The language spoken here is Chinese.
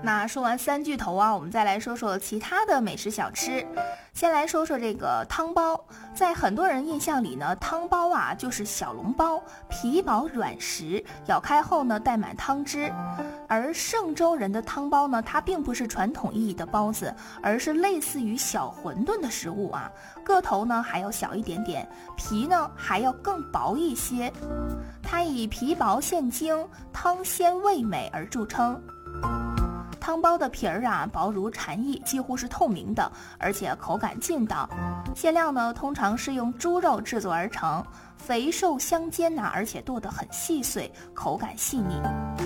那说完三巨头啊，我们再来说说其他的美食小吃。先来说说这个汤包，在很多人印象里呢，汤包啊就是小笼包，皮薄软实，咬开后呢带满汤汁。而嵊州人的汤包呢，它并不是传统意义的包子，而是类似于小馄饨的食物啊，个头呢还要小一点点，皮呢还要更薄一些。它以皮薄馅精、汤鲜味美而著称。汤包的皮儿啊，薄如蝉翼，几乎是透明的，而且口感劲道。馅料呢，通常是用猪肉制作而成，肥瘦相间呐，而且剁得很细碎，口感细腻。